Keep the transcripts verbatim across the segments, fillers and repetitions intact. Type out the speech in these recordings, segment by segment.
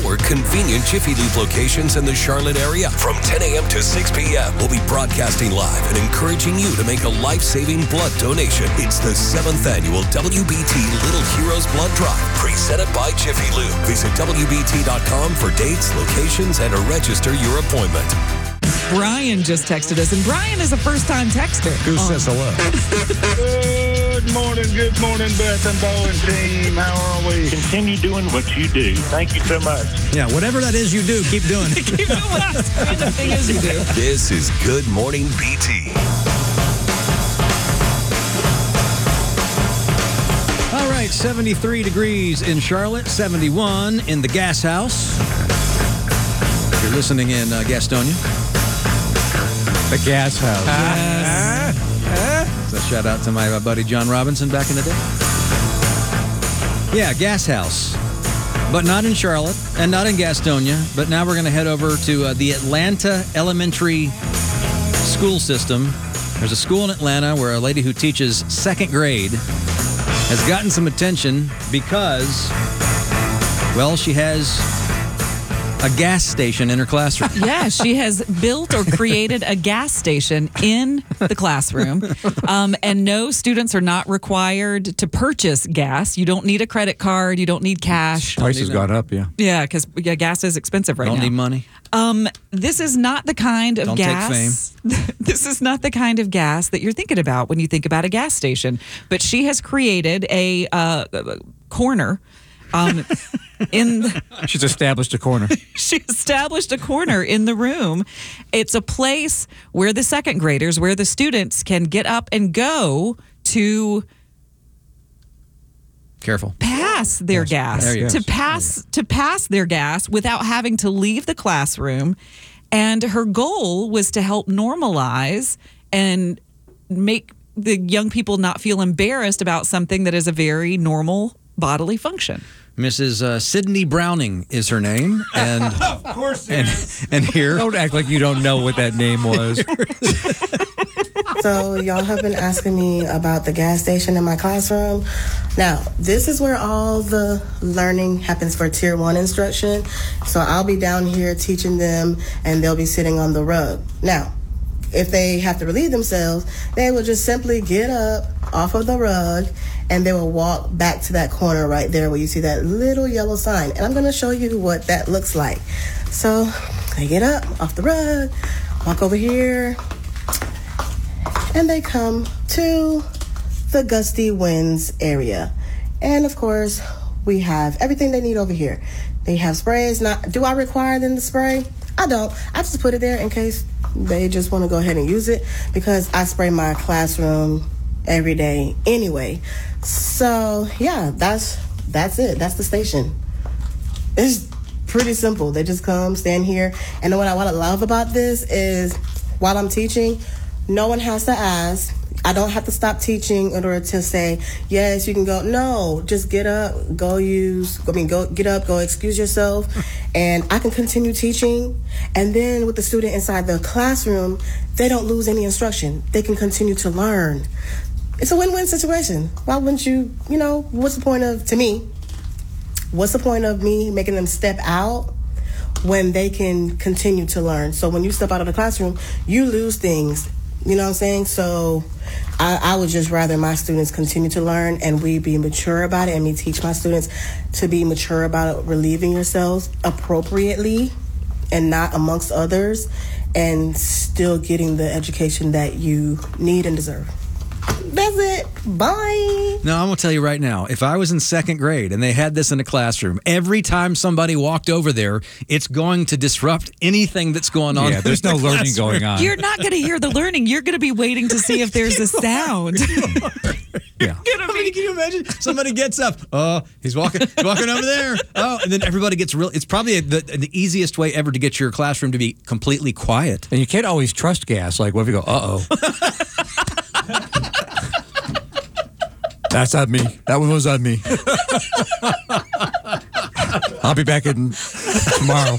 more convenient Jiffy Lube locations in the Charlotte area. From ten a.m. to six p.m., we'll be broadcasting live and encouraging you to make a life-saving blood donation. It's the seventh annual W B T Little Heroes Blood Drive, presented by Jiffy Lube. Visit W B T dot com for dates, locations, and to register your appointment. Brian just texted us, and Brian is a first-time texter. Who says hello? Good morning, good morning, Beth and Bo and team. How are we? Continue doing what you do. Thank you so much. Yeah, whatever that is you do, keep doing it. Keep doing what the thing is you do. This is Good Morning B T. All right, seventy-three degrees in Charlotte, seventy-one in the Gas House. If you're listening in uh, Gastonia. The Gas House. Yes. Uh, so shout out to my uh, buddy John Robinson back in the day. Yeah, Gas House. But not in Charlotte and not in Gastonia. But now we're going to head over to uh, the Atlanta Elementary School System. There's a school in Atlanta where a lady who teaches second grade has gotten some attention because, well, she has a gas station in her classroom. Yeah, she has built or created a gas station in the classroom. Um, and no, students are not required to purchase gas. You don't need a credit card. You don't need cash. Price has gone up, yeah. Yeah, because yeah, gas is expensive right Don't now. need money. Um, this is not the kind of Don't take gas. This is not the kind of gas that you're thinking about when you think about a gas station. But she has created a uh, corner. Um, in the, She's established a corner. she established a corner in the room. It's a place where the second graders, where the students can get up and go to Careful. pass their gas, There you go. to pass to pass their gas without having to leave the classroom. And her goal was to help normalize and make the young people not feel embarrassed about something that is a very normal bodily function. Missus Uh, Sydney Browning is her name, and Of course and and here. Don't act like you don't know what that name was. So y'all have been asking me about the gas station in my classroom. Now, this is where all the learning happens for tier one instruction. So I'll be down here teaching them, and they'll be sitting on the rug. Now, if they have to relieve themselves, they will just simply get up off of the rug and they will walk back to that corner right there where you see that little yellow sign. And I'm going to show you what that looks like. So they get up off the rug, walk over here, and they come to the gusty winds area. And of course, we have everything they need over here. They have sprays. Now, do I require them to spray? I don't. I just put it there in case they just want to go ahead and use it, because I spray my classroom every day anyway. So yeah, that's that's it. That's the station. It's pretty simple. They just come, stand here. And then what I, what I love about this is while I'm teaching, no one has to ask. I don't have to stop teaching in order to say, yes, you can go. No, just get up, go use, I mean, go get up, go excuse yourself, and I can continue teaching. And then with the student inside the classroom, they don't lose any instruction. They can continue to learn. It's a win-win situation. Why wouldn't you, you know, what's the point of, to me, what's the point of me making them step out when they can continue to learn? So when you step out of the classroom, you lose things. You know what I'm saying? So I, I would just rather my students continue to learn and we be mature about it, and me teach my students to be mature about it, relieving yourselves appropriately and not amongst others, and still getting the education that you need and deserve. That's it. Bye. No, I'm going to tell you right now, if I was in second grade and they had this in a classroom, every time somebody walked over there, it's going to disrupt anything that's going on. Yeah, there's in no the learning classroom. going on. You're not going to hear the learning. You're going to be waiting to see if there's a sound. Yeah. I mean, can you imagine? Somebody gets up. Oh, he's walking, he's walking over there. Oh, and then everybody gets real. It's probably the, the easiest way ever to get your classroom to be completely quiet. And you can't always trust gas. Like, what if you go, uh-oh. That's on me. That one was on me. I'll be back in tomorrow.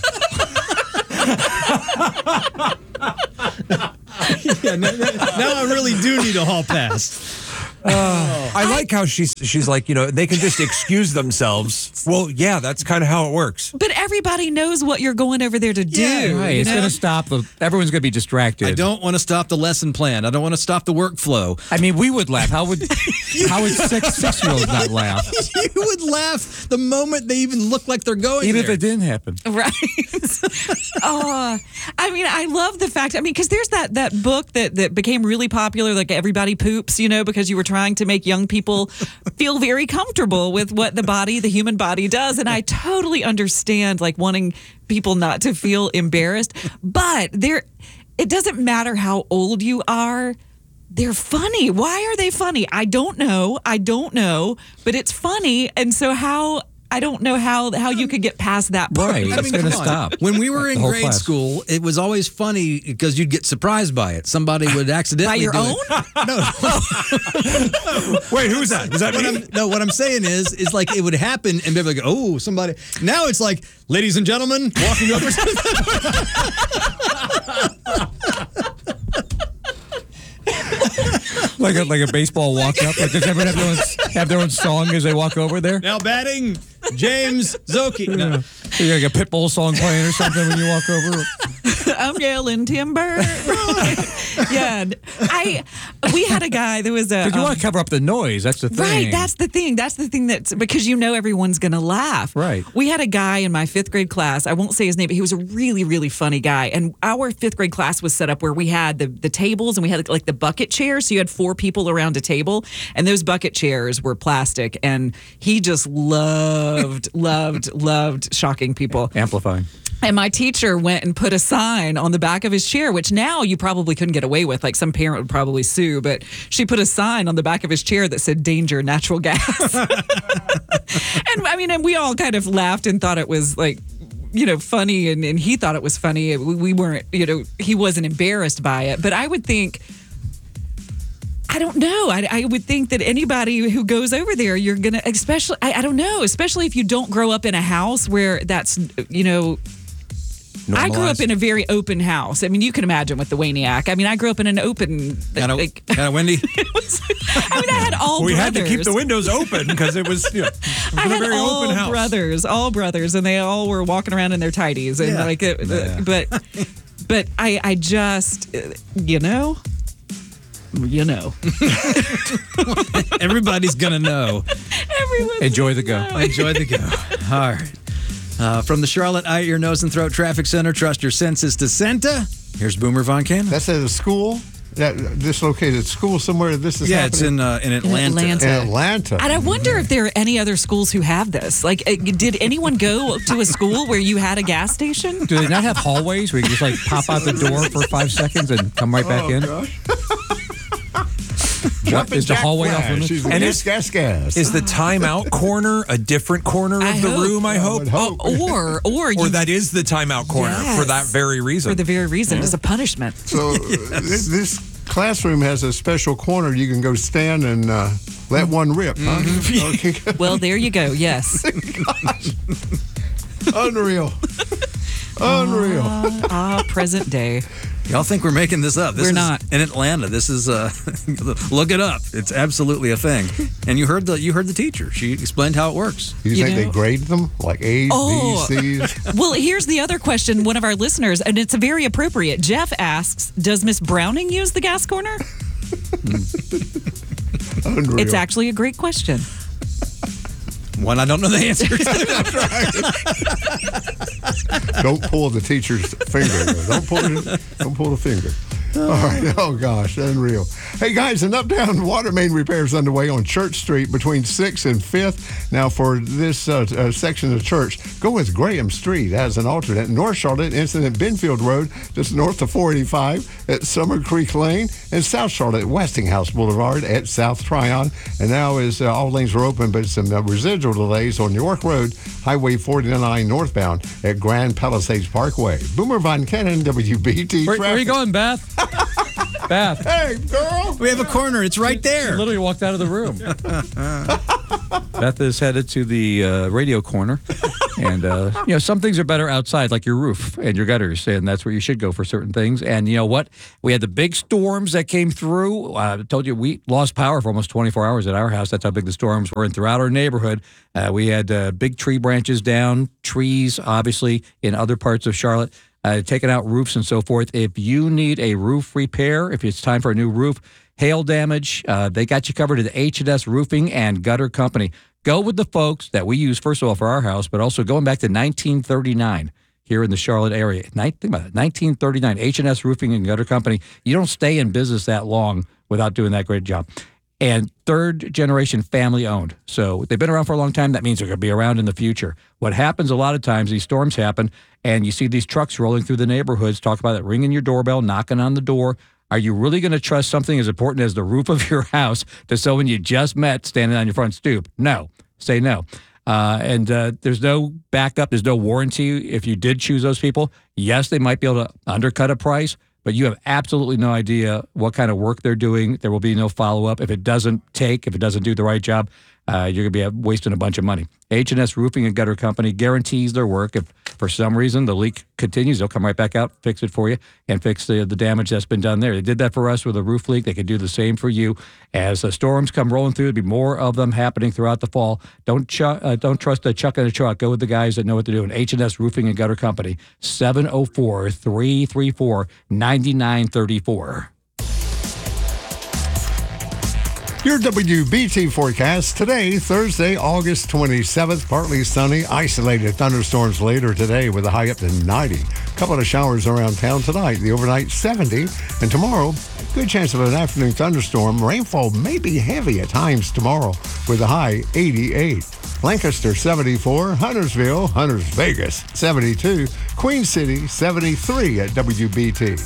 Yeah, now, now I really do need a hall pass. I like how she's she's like, you know, they can just excuse themselves. Well, yeah, that's kind of how it works. But everybody knows what you're going over there to do. Yeah, Right, you it's know? going to stop. The, everyone's going to be distracted. I don't want to stop the lesson plan. I don't want to stop the workflow. I mean, we would laugh. How would how would six six year olds not laugh? You would laugh the moment they even look like they're going Even there. if it didn't happen. Right. Oh, I mean, I love the fact. I mean, because there's that that book that that became really popular, like Everybody Poops, you know, because you were trying to make young people feel very comfortable with what the body, the human body, does, and I totally understand, like wanting people not to feel embarrassed, but there, it doesn't matter how old you are. They're funny. Why are they funny? I don't know. I don't know, but it's funny, and so how. I don't know how how you could get past that part. Right. I It's mean, going to come on. stop. When we were in The whole grade class. school, it was always funny because you'd get surprised by it. Somebody would accidentally By your do own? it. No, Wait, who's that? Was that what me? I'm, no. What I'm saying is, is like it would happen, and they'd be like, "Oh, somebody." Now it's like, ladies and gentlemen, walking over. Like a, like a baseball walk up. Like, does everyone have their, own, have their own song as they walk over there? Now batting, James Zoki. No. You got like a Pitbull song playing or something when you walk over? I'm yelling timber. Yeah, I. We had a guy. There was a. Because you um, want to cover up the noise. That's the thing. Right, that's the thing. That's the thing that's because you know everyone's going to laugh. Right. We had a guy in my fifth grade class. I won't say his name, but he was a really, really funny guy. And our fifth grade class was set up where we had the, the tables and we had like the bucket chairs. So you had four people around a table, and those bucket chairs were plastic. And he just loved, loved, loved shocking people. amplifying. And my teacher went and put a sign on the back of his chair, which now you probably couldn't get away with. Like some parent would probably sue, but she put a sign on the back of his chair that said danger, natural gas. And I mean, and we all kind of laughed and thought it was like, you know, funny. And, and he thought it was funny. We, we weren't, you know, he wasn't embarrassed by it. But I would think, I don't know. I, I would think that anybody who goes over there, you're going to, especially, I, I don't know, especially if you don't grow up in a house where that's, you know, I grew up in a very open house. I mean, you can imagine with the Waniac. I mean, I grew up in an open, Kind of, like, kind of windy. it was, I mean, I had all We brothers. had to keep the windows open because it was, you know, it was I a had very all open house. brothers, all brothers, and they all were walking around in their tighties, and Yeah. like, it, Yeah. but, but I, I just, uh, you know, you know, Everybody's gonna know. everyone Enjoy the go. Enjoy the go. All right. Uh, from the Charlotte Eye, Ear, Nose, and Throat Traffic Center, trust your senses to Santa. Here's Boomer Von Cannon. That's at a school? That dislocated school somewhere this is Yeah, happening? it's in uh, in Atlanta. Atlanta. In Atlanta. And I wonder if there are any other schools who have this. Like, uh, did anyone go to a school where you had a gas station? Do they not have hallways where you just like pop out the door for five seconds and come right back in? What is the hallway off limits? She's And and is- gas, gas. Is the timeout corner a different corner of I the hope. room, I hope? would hope. Or, or you Or that is the timeout corner Yes. for that very reason. for the very reason as a punishment. So uh, this, this classroom has a special corner you can go stand and uh, let one rip, huh? Okay. Well, there you go. Yes. Unreal. Unreal. Ah, present day. Y'all think we're making this up? This We're is not. in Atlanta. This is uh, look it up. It's absolutely a thing. And you heard the you heard the teacher. She explained how it works. You, You think know- they grade them like A's, Oh. B's, C's? Well, here's the other question. One of our listeners, and it's very appropriate. Jeff asks, "Does Miss Browning use the gas corner?" Unreal. It's actually a great question. One I don't know the answer to. Don't pull the teacher's finger. Don't pull it, don't pull the finger. All right. Oh gosh, unreal. Hey guys, an up-down water main repair is underway on Church Street between sixth and fifth. Now for this uh, uh, section of Church, go with Graham Street as an alternate. North Charlotte, incident Benfield Road, just north of four eighty-five at Summer Creek Lane, and South Charlotte, Westinghouse Boulevard at South Tryon. And now is uh, all lanes are open, but some uh, residual delays on York Road, Highway forty-nine northbound at Grand Palisades Parkway. Boomer Von Cannon, W B T Where, where are you Traffic. going, Beth? Beth. Hey, girl. We have a corner. It's right there. Literally walked out of the room. Beth is headed to the uh, radio corner. And, uh, you know, some things are better outside, like your roof and your gutters, and that's where you should go for certain things. And you know what? We had the big storms that came through. Uh, I told you we lost power for almost twenty-four hours at our house. That's how big the storms were. And throughout our neighborhood, uh, we had uh, big tree branches down, trees, obviously, in other parts of Charlotte, uh, taking out roofs and so forth. If you need a roof repair, if it's time for a new roof, hail damage, uh, they got you covered at the H and S Roofing and Gutter Company. Go with the folks that we use, first of all, for our house, but also going back to nineteen thirty-nine here in the Charlotte area. Think about it, nineteen thirty-nine, H and S Roofing and Gutter Company. You don't stay in business that long without doing that great job. And third generation family owned. So they've been around for a long time. That means they're going to be around in the future. What happens a lot of times, these storms happen, and you see these trucks rolling through the neighborhoods. Talk about it, ringing your doorbell, knocking on the door. Are you really going to trust something as important as the roof of your house to someone you just met standing on your front stoop? No. Say no. Uh, and uh, there's no backup. There's no warranty. If you did choose those people, yes, they might be able to undercut a price, but you have absolutely no idea what kind of work they're doing. There will be no follow-up. If it doesn't take, if it doesn't do the right job, uh, you're going to be wasting a bunch of money. H and S Roofing and Gutter Company guarantees their work. If for some reason the leak continues, they'll come right back out, fix it for you, and fix the, the damage that's been done there. They did that for us with a roof leak. They could do the same for you. As the storms come rolling through, there'll be more of them happening throughout the fall. Don't ch- uh, don't trust a chuck and a truck. Go with the guys that know what they're doing. H and S Roofing and Gutter Company, seven oh four, three three four, nine nine three four. Your W B T forecast today, Thursday, August twenty-seventh. Partly sunny, isolated thunderstorms later today with a high up to ninety. A couple of showers around town tonight. The overnight seventy. And tomorrow, good chance of an afternoon thunderstorm. Rainfall may be heavy at times tomorrow with a high eighty-eight. Lancaster seventy-four, Huntersville, Hunters Vegas seventy-two, Queen City seventy-three at W B T.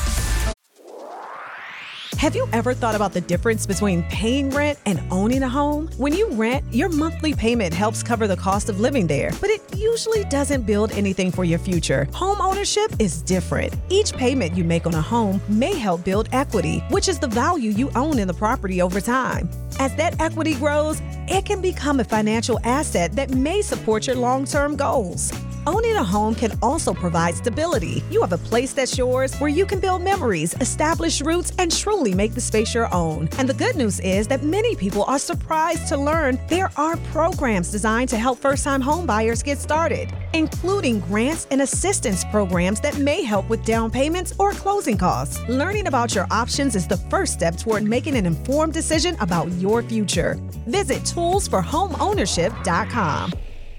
Have you ever thought about the difference between paying rent and owning a home? When you rent, your monthly payment helps cover the cost of living there, but it usually doesn't build anything for your future. Home ownership is different. Each payment you make on a home may help build equity, which is the value you own in the property over time. As that equity grows, it can become a financial asset that may support your long-term goals. Owning a home can also provide stability. You have a place that's yours where you can build memories, establish roots, and truly make the space your own. And the good news is that many people are surprised to learn there are programs designed to help first-time home buyers get started, including grants and assistance programs that may help with down payments or closing costs. Learning about your options is the first step toward making an informed decision about your future. Visit tools for home ownership dot com.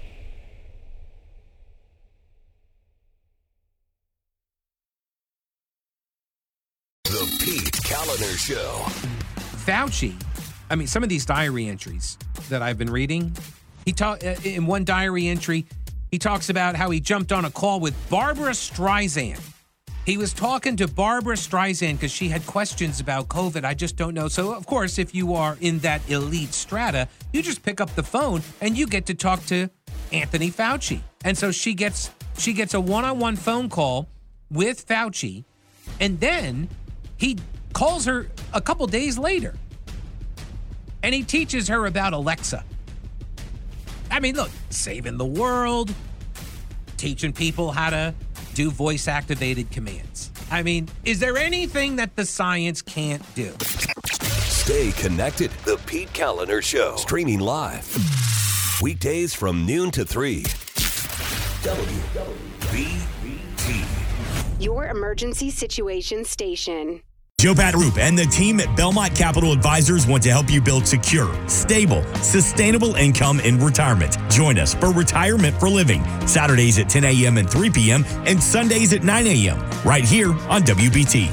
The Pete Kaliner Show. Fauci, I mean, some of these diary entries that I've been reading, he talk in one diary entry, he talks about how he jumped on a call with Barbara Streisand. He was talking to Barbara Streisand because she had questions about COVID. I just don't know. So, of course, if you are in that elite strata, you just pick up the phone and you get to talk to Anthony Fauci. And so she gets she gets a one-on-one phone call with Fauci, and then he calls her a couple days later, and he teaches her about Alexa. I mean, look, saving the world, teaching people how to do voice-activated commands. I mean, is there anything that the science can't do? Stay connected. The Pete Kaliner Show. Streaming live. Weekdays from noon to three. W B T. Your emergency situation station. Joe Pataroop and the team at Belmont Capital Advisors want to help you build secure, stable, sustainable income in retirement. Join us for Retirement for Living, Saturdays at ten a.m. and three p.m. and Sundays at nine a.m. right here on W B T.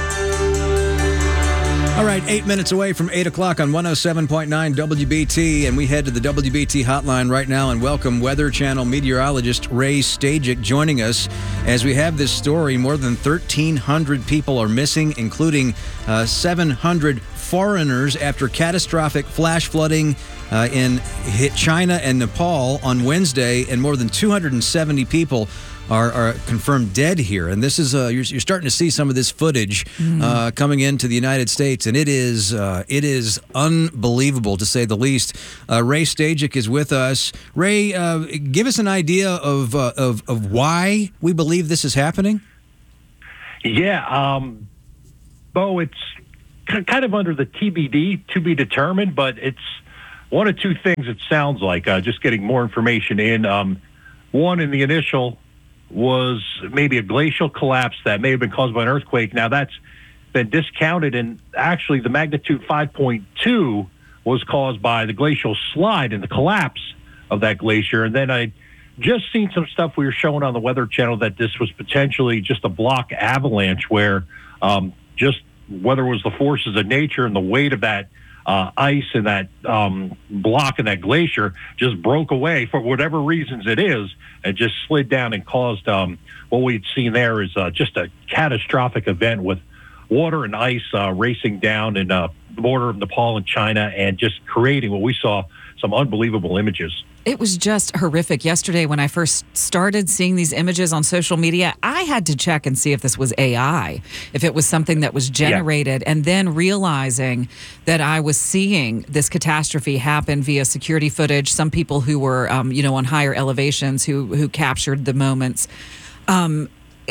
All right, eight minutes away from eight o'clock on one oh seven point nine W B T, and we head to the W B T hotline right now and welcome Weather Channel meteorologist Ray Stajic joining us as we have this story. More than thirteen hundred people are missing, including uh, seven hundred foreigners after catastrophic flash flooding uh, in hit China and Nepal on Wednesday, and more than two hundred seventy people are, are confirmed dead here. And this is uh, you're, you're starting to see some of this footage mm. uh, coming into the United States, and it is uh, it is unbelievable to say the least. Uh, Ray Stajic is with us. Ray, uh, give us an idea of, uh, of of why we believe this is happening. Yeah, um, Bo, it's kind of under the T B D, to be determined, but it's one of two things. It sounds like uh, just getting more information in. Um, one, in the initial, was maybe a glacial collapse that may have been caused by an earthquake. Now that's been discounted, and actually the magnitude five point two was caused by the glacial slide and the collapse of that glacier. And then I just seen some stuff we were showing on the Weather Channel that this was potentially just a block avalanche where um, just whether it was the forces of nature and the weight of that Uh, ice and that um, block and that glacier just broke away for whatever reasons it is, and just slid down and caused um, what we'd seen there is uh, just a catastrophic event with water and ice uh, racing down in uh, the border of Nepal and China, and just creating what we saw some unbelievable images. It was just horrific. Yesterday, when I first started seeing these images on social media, I had to check and see if this was A I, if it was something that was generated, yeah. and then realizing that I was seeing this catastrophe happen via security footage, some people who were, um, you know, on higher elevations who who captured the moments. Um,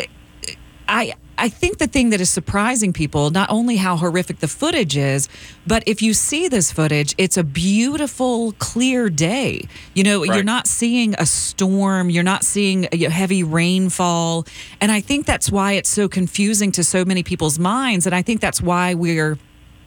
I. I think the thing that is surprising people, not only how horrific the footage is, but if you see this footage, it's a beautiful, clear day. You know, right. You're not seeing a storm. You're not seeing a heavy rainfall. And I think that's why it's so confusing to so many people's minds. And I think that's why we're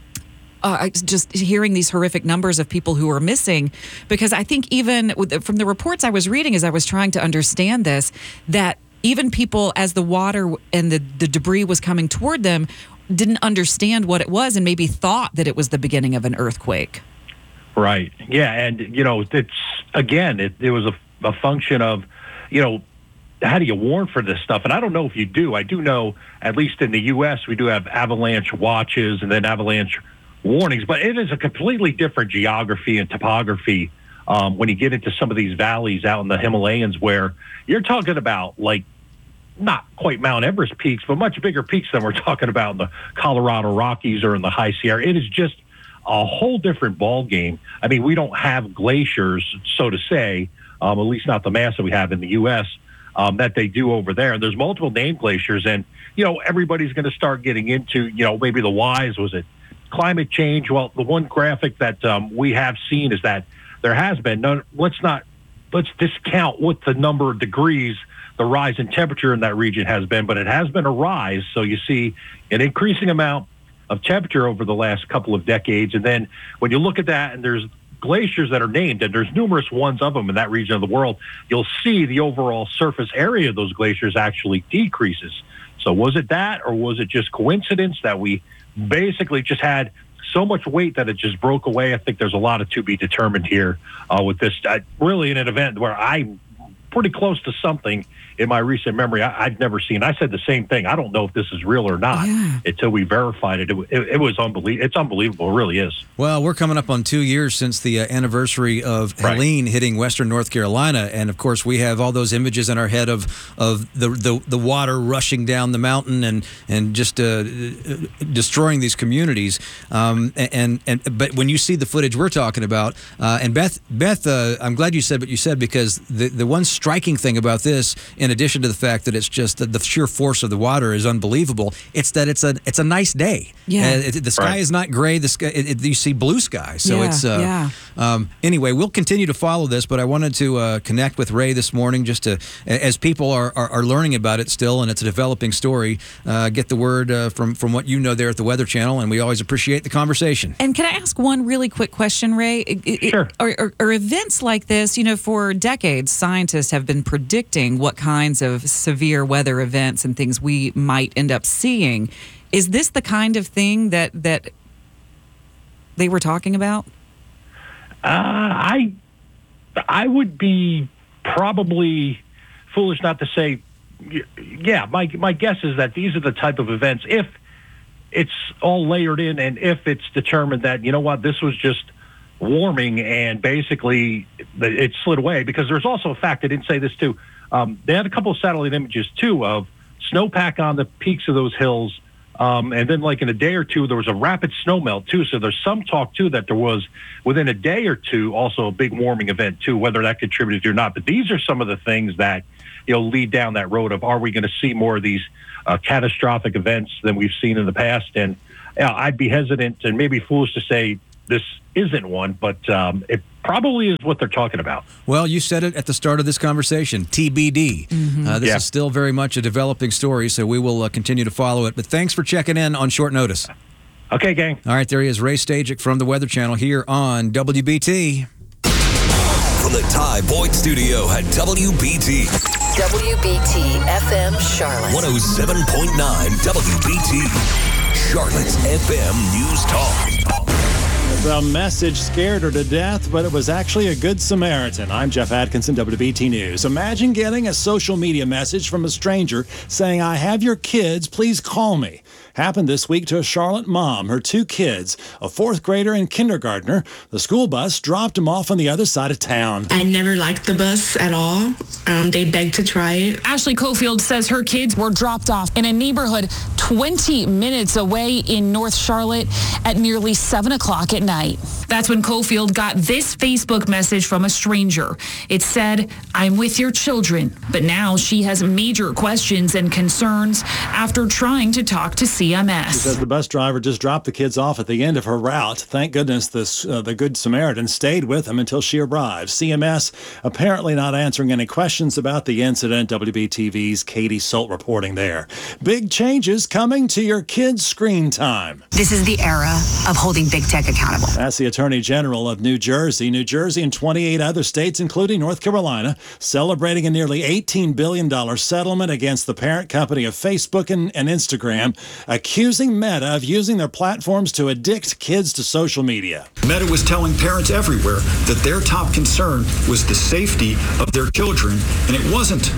Uh, just hearing these horrific numbers of people who are missing, because I think even from the reports I was reading as I was trying to understand this, that even people, as the water and the, the debris was coming toward them, didn't understand what it was and maybe thought that it was the beginning of an earthquake. Right. Yeah. And, you know, it's, again, it, it was a, a function of, you know, how do you warn for this stuff? And I don't know if you do. I do know, at least in the U S, we do have avalanche watches and then avalanche warnings, but it is a completely different geography and topography um, when you get into some of these valleys out in the Himalayas, where you're talking about, like, not quite Mount Everest peaks, but much bigger peaks than we're talking about in the Colorado Rockies or in the High Sierra. It is just a whole different ball game. I mean, we don't have glaciers, so to say, um, at least not the mass that we have in the U S, um, that they do over there. And there's multiple named glaciers, and, you know, everybody's going to start getting into, you know, maybe the whys. Was it climate change? Well, the one graphic that um, we have seen is that there has been, no, let's not, let's discount what the number of degrees the rise in temperature in that region has been, but it has been a rise. So you see an increasing amount of temperature over the last couple of decades. And then when you look at that, and there's glaciers that are named, and there's numerous ones of them in that region of the world, you'll see the overall surface area of those glaciers actually decreases. So was it that, or was it just coincidence that we basically just had so much weight that it just broke away? I think there's a lot of to be determined here uh, with this. Uh, really in an event where I'm pretty close to something in my recent memory I, I've never seen. I said the same thing. I don't know if this is real or not yeah. until we verified it. It, it, it was unbelievable. It's unbelievable. It really is. Well, we're coming up on two years since the uh, anniversary of right. Helene hitting western North Carolina. And, of course, we have all those images in our head of of the the, the water rushing down the mountain and, and just uh, destroying these communities. Um, and, and But when you see the footage we're talking about, uh, and Beth, Beth uh, I'm glad you said what you said, because the, the one striking thing about this, in addition to the fact that it's just that the sheer force of the water is unbelievable, it's that it's a it's a nice day. Yeah, uh, it, the sky right. is not gray. The sky, it, it, you see blue sky. So yeah, it's uh, yeah. Um, anyway, we'll continue to follow this. But I wanted to uh, connect with Ray this morning, just to, as people are, are, are learning about it still, and it's a developing story. Uh, get the word uh, from from what you know there at the Weather Channel, and we always appreciate the conversation. And can I ask one really quick question, Ray? It, sure. Are, are, are events like this? You know, for decades, scientists have been predicting what kinds of severe weather events and things we might end up seeing. Is this the kind of thing that that they were talking about? Uh, I I would be probably foolish not to say, yeah, my my guess is that these are the type of events, if it's all layered in. And if it's determined that, you know what, this was just warming and basically it slid away, because there's also a fact, I didn't say this too. Um, they had a couple of satellite images too of snowpack on the peaks of those hills. Um, and then like in a day or two, there was a rapid snow melt too. So there's some talk too that there was within a day or two also a big warming event too, whether that contributed or not. But these are some of the things that, you know, lead down that road of, are we going to see more of these uh, catastrophic events than we've seen in the past? And yeah, I'd be hesitant and maybe foolish to say this isn't one, but um, it probably is what they're talking about. Well, you said it at the start of this conversation, T B D. Mm-hmm. Uh, this Yeah. is still very much a developing story, so we will uh, continue to follow it. But thanks for checking in on short notice. Okay, gang. All right, there he is, Ray Stajic from the Weather Channel here on W B T. From the Ty Boyd Studio at W B T. W B T F M Charlotte. one oh seven point nine W B T. Charlotte's F M News Talk. The message scared her to death, but it was actually a good Samaritan. I'm Jeff Atkinson, W B T News. Imagine getting a social media message from a stranger saying, "I have your kids, please call me." Happened this week to a Charlotte mom. Her two kids, a fourth grader and kindergartner, the school bus dropped them off on the other side of town. I never liked the bus at all. Um, they begged to try it. Ashley Cofield says her kids were dropped off in a neighborhood twenty minutes away in North Charlotte at nearly seven o'clock at night. That's when Cofield got this Facebook message from a stranger. It said, "I'm with your children," but now she has major questions and concerns after trying to talk to C M S. She says the bus driver just dropped the kids off at the end of her route. Thank goodness this, uh, the Good Samaritan stayed with them until she arrived. C M S apparently not answering any questions about the incident. W B T V's Katie Solt reporting there. Big changes coming to your kids' screen time. This is the era of holding big tech accountable. That's the Attorney General of New Jersey. New Jersey and twenty-eight other states, including North Carolina, celebrating a nearly eighteen billion dollars settlement against the parent company of Facebook and, and Instagram, accusing Meta of using their platforms to addict kids to social media. Meta was telling parents everywhere that their top concern was the safety of their children, and it wasn't.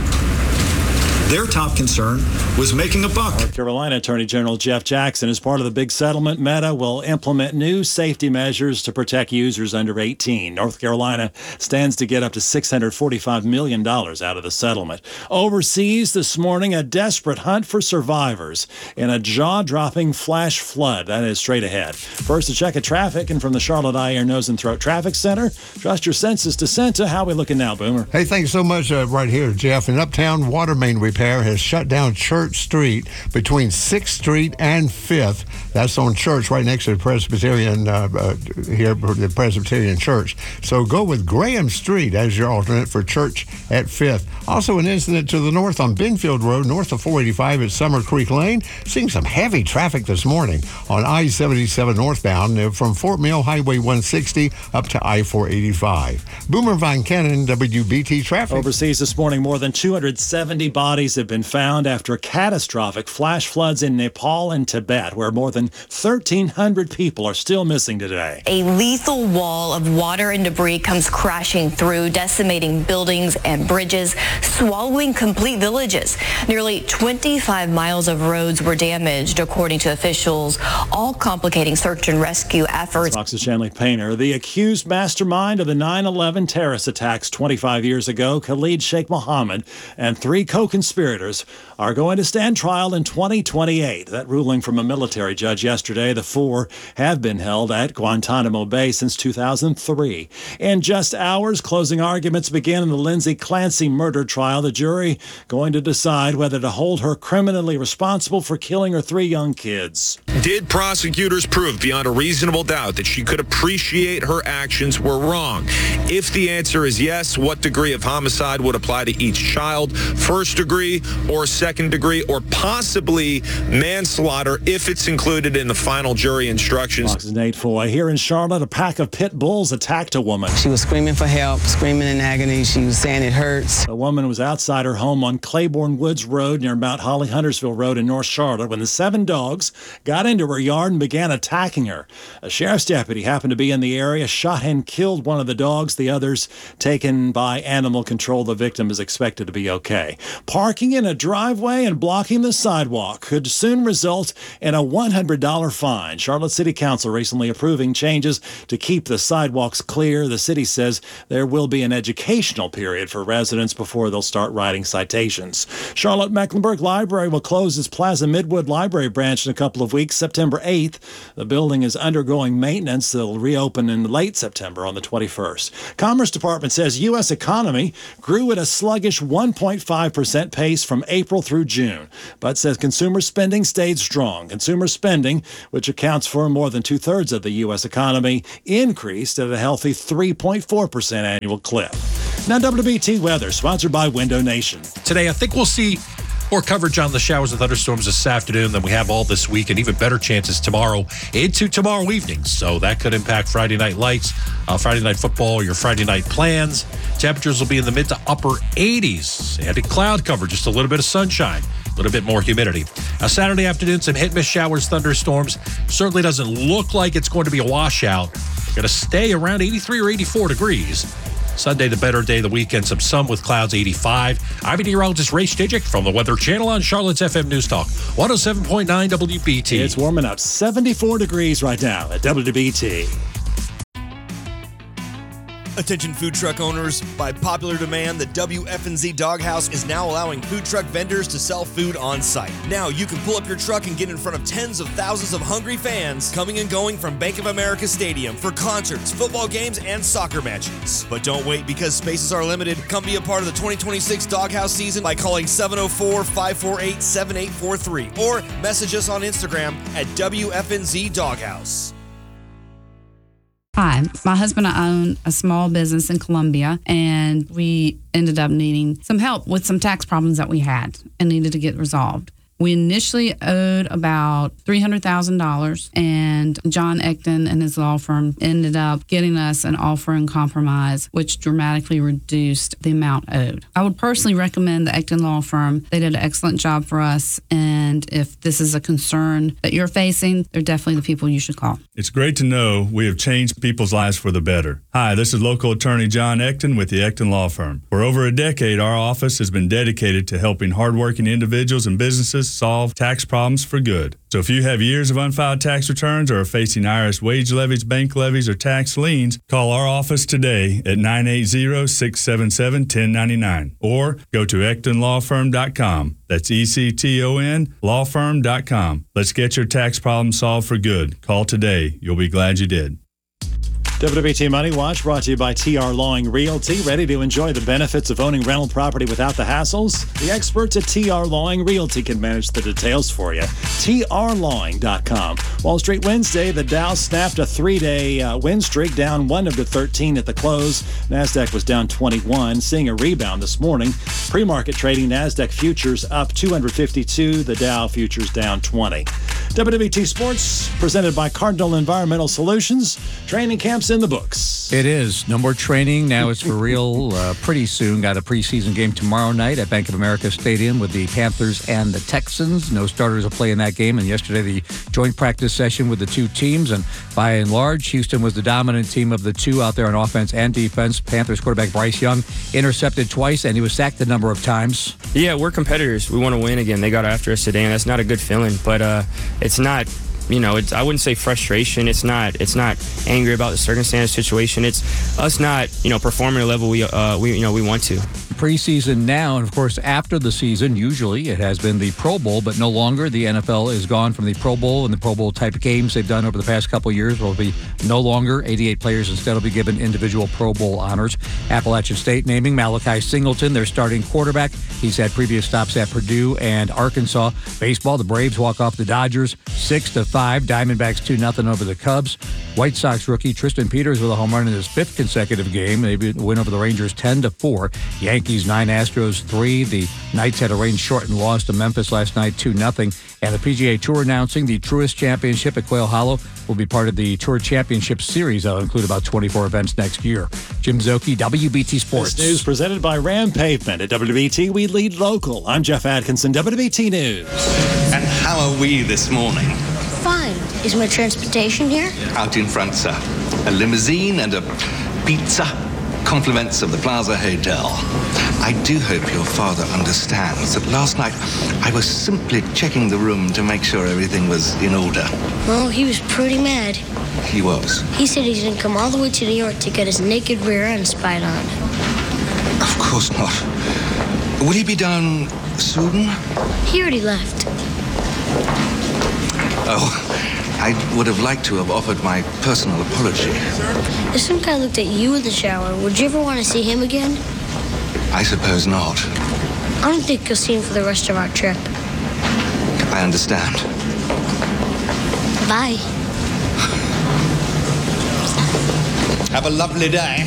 Their top concern was making a buck. North Carolina Attorney General Jeff Jackson, as part of the big settlement, Meta will implement new safety measures to protect users under eighteen. North Carolina stands to get up to six hundred forty-five million dollars out of the settlement. Overseas this morning, a desperate hunt for survivors in a jaw-dropping flash flood. That is straight ahead. First, a check of traffic, and from the Charlotte Eye, Ear, Nose, and Throat Traffic Center, trust your senses to Senta. How we looking now, Boomer? Hey, thanks so much uh, right here, Jeff. An uptown water main repair has shut down Church Street between sixth Street and fifth. That's on Church, right next to the Presbyterian, uh, uh, here, the Presbyterian Church. So go with Graham Street as your alternate for Church at fifth. Also, an incident to the north on Benfield Road, north of four eighty-five at Summer Creek Lane. Seeing some heavy traffic this morning on I seventy-seven northbound uh, from Fort Mill Highway one sixty up to I four eighty-five. Boomer Von Cannon, W B T Traffic. Overseas this morning, more than two hundred seventy bodies have been found after catastrophic flash floods in Nepal and Tibet, where more than thirteen hundred people are still missing today. A lethal wall of water and debris comes crashing through, decimating buildings and bridges, swallowing complete villages. Nearly twenty-five miles of roads were damaged, according to officials, all complicating search and rescue efforts. Fox's Shanley Painter, the accused mastermind of the nine eleven terrorist attacks twenty-five years ago, Khalid Sheikh Mohammed, and three co-conspirators are going to stand trial in twenty twenty-eight. That ruling from a military judge yesterday. The four have been held at Guantanamo Bay since two thousand three. In just hours, closing arguments begin in the Lindsay Clancy murder trial. The jury going to decide whether to hold her criminally responsible for killing her three young kids. Did prosecutors prove beyond a reasonable doubt that she could appreciate her actions were wrong? If the answer is yes, what degree of homicide would apply to each child? First degree or second degree, or possibly manslaughter if it's included in the final jury instructions? Fox's Nate Foy. Here in Charlotte, a pack of pit bulls attacked a woman. She was screaming for help, screaming in agony. She was saying it hurts. The woman was outside her home on Claiborne Woods Road near Mount Holly Huntersville Road in North Charlotte when the seven dogs got into her yard and began attacking her. A sheriff's deputy happened to be in the area, shot and killed one of the dogs. The others taken by animal control. The victim is expected to be okay. Parking parking in a driveway and blocking the sidewalk could soon result in a one hundred dollars fine. Charlotte City Council recently approving changes to keep the sidewalks clear. The city says there will be an educational period for residents before they'll start writing citations. Charlotte Mecklenburg Library will close its Plaza Midwood Library branch in a couple of weeks, September eighth. The building is undergoing maintenance. They'll reopen in late September on the twenty-first. Commerce Department says U S economy grew at a sluggish one point five percent pace from April through June, but says consumer spending stayed strong. Consumer spending, which accounts for more than two-thirds of the U S economy, increased at a healthy three point four percent annual clip. Now W B T weather, sponsored by Window Nation. Today, I think we'll see more coverage on the showers and thunderstorms this afternoon than we have all this week, and even better chances tomorrow into tomorrow evening. So that could impact Friday night lights, uh, Friday night football, your Friday night plans. Temperatures will be in the mid to upper eighties. Added cloud cover, just a little bit of sunshine, a little bit more humidity. Now, Saturday afternoon, some hit-miss showers, thunderstorms. Certainly doesn't look like it's going to be a washout. Going to stay around eighty-three or eighty-four degrees. Sunday, the better day of the weekend. Some sun with clouds, eighty-five. I'm meteorologist Ray Stijic from the Weather Channel on Charlotte's F M News Talk, one oh seven point nine W B T. It's warming up, seventy-four degrees right now at W B T. Attention food truck owners, by popular demand, the W F N Z Doghouse is now allowing food truck vendors to sell food on site. Now you can pull up your truck and get in front of tens of thousands of hungry fans coming and going from Bank of America Stadium for concerts, football games, and soccer matches. But don't wait, because spaces are limited. Come be a part of the twenty twenty-six Doghouse season by calling seven oh four, five four eight, seven eight four three or message us on Instagram at W F N Z Doghouse. Hi, my husband and I own a small business in Columbia, and we ended up needing some help with some tax problems that we had and needed to get resolved. We initially owed about three hundred thousand dollars, and John Ecton and his law firm ended up getting us an offer in compromise, which dramatically reduced the amount owed. I would personally recommend the Ecton Law Firm. They did an excellent job for us, and if this is a concern that you're facing, they're definitely the people you should call. It's great to know we have changed people's lives for the better. Hi, this is local attorney John Ecton with the Ecton Law Firm. For over a decade, our office has been dedicated to helping hardworking individuals and businesses solve tax problems for good. So if you have years of unfiled tax returns or are facing I R S wage levies, bank levies, or tax liens, call our office today at nine eight zero, six seven seven, one zero nine nine or go to ecton law firm dot com. That's E C T O N law firm dot com. Let's get your tax problem solved for good. Call today. You'll be glad you did. W W T Money Watch brought to you by T R Lawing Realty. Ready to enjoy the benefits of owning rental property without the hassles? The experts at T R Lawing Realty can manage the details for you. T R lawing dot com. Wall Street Wednesday, the Dow snapped a three-day uh, win streak, down one to thirteen at the close. NASDAQ was down twenty-one, seeing a rebound this morning. Pre-market trading, NASDAQ futures up two hundred fifty-two, the Dow futures down twenty. W W T Sports, presented by Cardinal Environmental Solutions. Training camps in the books. It is. No more training. Now it's for real uh, pretty soon. Got a preseason game tomorrow night at Bank of America Stadium with the Panthers and the Texans. No starters will play in that game. And yesterday, the joint practice session with the two teams. And by and large, Houston was the dominant team of the two out there on offense and defense. Panthers quarterback Bryce Young intercepted twice, and he was sacked a number of times. Yeah, we're competitors. We want to win again. They got after us today, and that's not a good feeling. But uh, it's not... You know, it's, I wouldn't say frustration. It's not. It's not angry about the circumstance, situation. It's us not, you know, performing at a level we, uh, we, you know, we want to. Preseason now, and of course after the season, usually it has been the Pro Bowl, but no longer. The N F L is gone from the Pro Bowl and the Pro Bowl type of games they've done over the past couple of years. Will be no longer. eighty-eight players instead will be given individual Pro Bowl honors. Appalachian State naming Malachi Singleton their starting quarterback. He's had previous stops at Purdue and Arkansas. Baseball, the Braves walk off the Dodgers six to five. Diamondbacks two nothing over the Cubs. White Sox rookie Tristan Peters with a home run in his fifth consecutive game. They win over the Rangers ten to four. Yankees nine, Astros three. The Knights had a rain-shortened loss to Memphis last night two nothing. And the P G A Tour announcing the Truist Championship at Quail Hollow will be part of the Tour Championship Series. That'll include about twenty-four events next year. Jim Zoki, W B T Sports. This news presented by Ram Pavement. At W B T, we lead local. I'm Jeff Atkinson, W B T News. And how are we this morning? Fine. Is my transportation here? Out in front, sir. A limousine and a pizza Compliments of the Plaza Hotel. I do hope your father understands that last night I was simply checking the room to make sure everything was in order. Well, he was pretty mad. He was. He said he's going to come all the way to New York to get his naked rear end spied on. Of course not. Will he be down soon? He already left. Oh, I would have liked to have offered my personal apology. If some guy looked at you in the shower, would you ever want to see him again? I suppose not. I don't think you'll see him for the rest of our trip. I understand. Bye. Have a lovely day.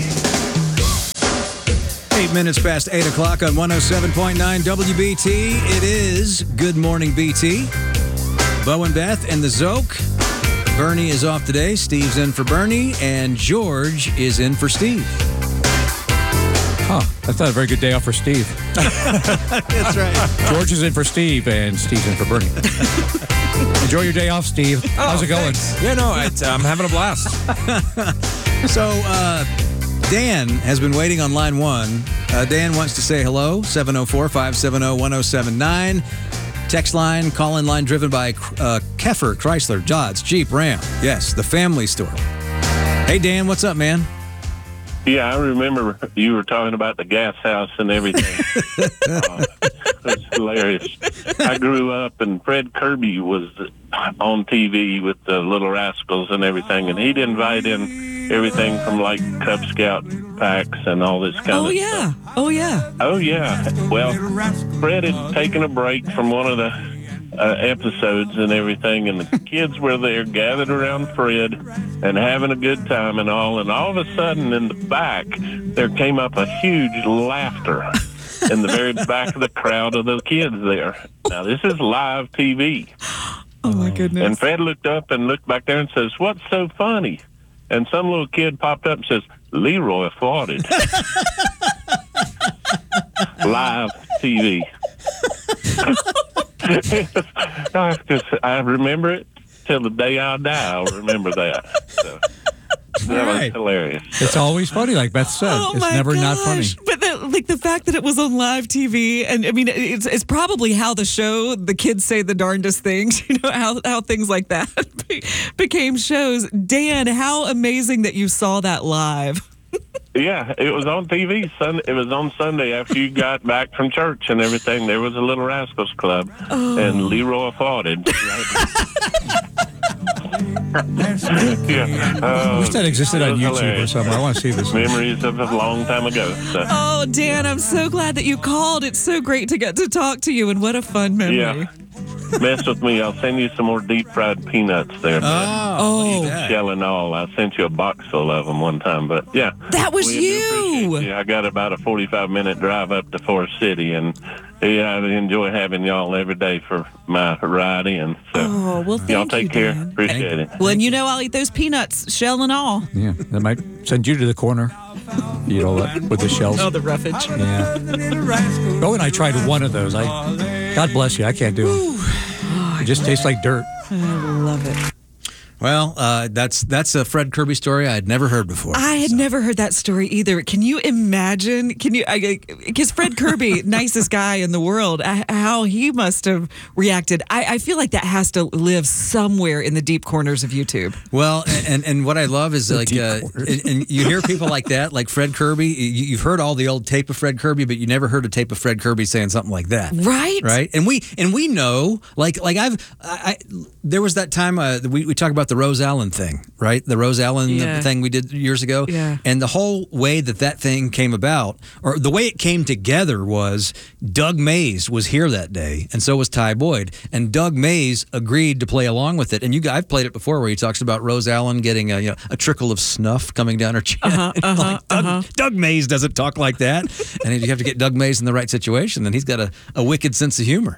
Eight minutes past eight o'clock on one oh seven point nine W B T. It is Good Morning B T. Bo and Beth and the Zoke. Bernie is off today. Steve's in for Bernie. And George is in for Steve. Huh. That's not a very good day off for Steve. That's right. George is in for Steve, and Steve's in for Bernie. Enjoy your day off, Steve. Oh, How's it going? Thanks. Yeah, no, it's, I'm having a blast. So, uh, Dan has been waiting on line one. Uh, Dan wants to say hello. seven oh four, five seven oh, one oh seven nine. Text line, call-in line driven by uh, Keffer, Chrysler, Dodge, Jeep, Ram. Yes, the family store. Hey, Dan, what's up, man? Yeah, I remember you were talking about the gas house and everything. uh, it's hilarious. I grew up, and Fred Kirby was on T V with the Little Rascals and everything, and he'd invite in everything from, like, Cub Scout packs and all this kind oh, of yeah. stuff. Oh, yeah. Oh, yeah. Well, Fred had taken a break from one of the uh, episodes and everything, and the kids were there gathered around Fred and having a good time and all, and all of a sudden in the back there came up a huge laughter in the very back of the crowd of the kids there. Now, this is live T V. Oh, my goodness. And Fred looked up and looked back there and says, "What's so funny?" And some little kid popped up and says, "Leroy farted." Live T V. I, just, I remember it till the day I die. I'll remember that. So, that was right. hilarious. It's always funny, like Beth said. Oh, it's my never not funny. gosh. But the, like the fact that it was on live T V, and I mean, it's it's probably how the show, the kids say the darndest things, you know, how, how things like that became shows. Dan, how amazing that you saw that live. Yeah, it was on T V. Sun, it was on Sunday after you got back from church and everything. There was a Little Rascals Club, oh. and Leroy farted. yeah. I wish that existed on YouTube hilarious. or something. I want to see this. Memories of a long time ago. So. Oh, Dan, I'm so glad that you called. It's so great to get to talk to you, and what a fun memory. Yeah. Mess with me. I'll send you some more deep fried peanuts there. Oh, oh. Shell and all. I sent you a box full of them one time, but yeah. That was we you. Yeah, I got about a forty-five minute drive up to Forest City, and yeah, I enjoy having y'all every day for my ride in. So oh, well, thank y'all take you, care. Dan. Appreciate it. Well, and you know I'll eat those peanuts, shell and all. Yeah, that might send you to the corner. Eat all that with the shells. Oh, the roughage. Yeah. Bo and I tried one of those. I, God bless you, I can't do it. It just tastes like dirt. I love it. Well, uh, that's that's a Fred Kirby story I had never heard before. I had so. never heard that story either. Can you imagine? Can you? Because Fred Kirby, nicest guy in the world, how he must have reacted. I, I feel like that has to live somewhere in the deep corners of YouTube. Well, and and what I love is like, uh, and, and you hear people like that, like Fred Kirby. You, you've heard all the old tape of Fred Kirby, but you never heard a tape of Fred Kirby saying something like that, right? Right? And we and we know, like like I've I, I there was that time uh, we we talk about the Rose Allen thing, right? The Rose Allen yeah. thing we did years ago. Yeah. And the whole way that that thing came about, or the way it came together, was Doug Mays was here that day, and so was Ty Boyd. And Doug Mays agreed to play along with it. And you guys, I've played it before, where he talks about Rose Allen getting a, you know, a trickle of snuff coming down her chin. Uh-huh, uh-huh, like, Doug, uh-huh. Doug Mays doesn't talk like that. And you have to get Doug Mays in the right situation, then he's got a, a wicked sense of humor.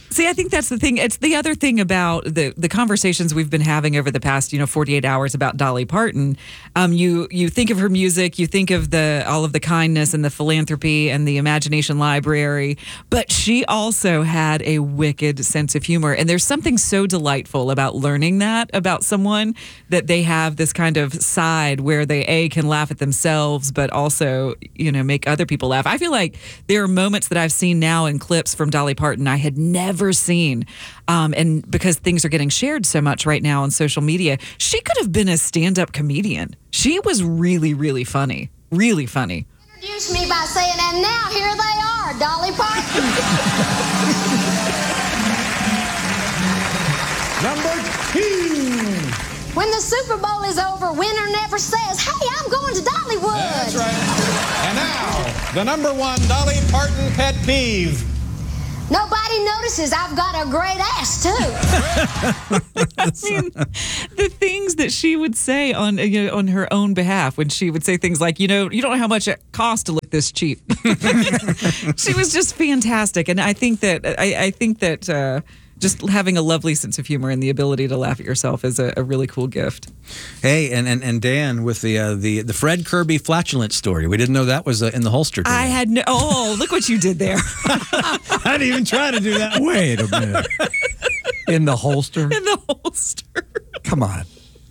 See, I think that's the thing. It's the other thing about the the conversations we've been having over the past, you know, forty-eight hours about Dolly Parton. Um, you you think of her music, you think of the all of the kindness and the philanthropy and the imagination library, but she also had a wicked sense of humor. And there's something so delightful about learning that about someone, that they have this kind of side where they a can laugh at themselves, but also, you know, make other people laugh. I feel like there are moments that I've seen now in clips from Dolly Parton I had never seen. Um, and because things are getting shared so much right now on social media, she could have been a stand-up comedian. She was really, really funny. Really funny. Introduce me by saying, and now here they are, Dolly Parton. Number two. When the Super Bowl is over, winner never says, hey, I'm going to Dollywood. That's right. And now, the number one Dolly Parton pet peeve. Nobody notices I've got a great ass, too. I mean, the things that she would say on you know, on her own behalf, when she would say things like, you know, you don't know how much it costs to look this cheap. She was just fantastic. And I think that, I, I think that uh, just having a lovely sense of humor and the ability to laugh at yourself is a, a really cool gift. Hey, and, and, and Dan, with the uh, the the Fred Kirby flatulence story, we didn't know that was uh, in the holster today. I had no. Oh, look what you did there. I didn't even try to do that. Wait a minute. In the holster? In the holster. Come on.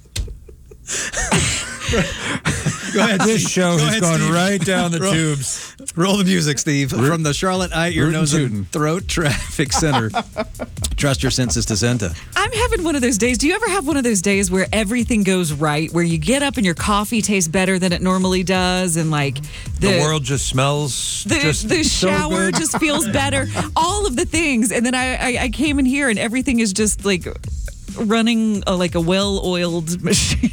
Go ahead. This Steve. show Go has ahead, gone Steve. right down the roll, tubes. Roll the music, Steve. From the Charlotte Eye, Ear, Root Nose, and and Throat Traffic Center. Trust your senses to Senta. I'm having one of those days. Do you ever have one of those days where everything goes right, where you get up and your coffee tastes better than it normally does, and like the, The world just smells the, just the so shower good. just feels better, all of the things, and then I, I, I came in here and everything is just like running uh, like a well-oiled machine.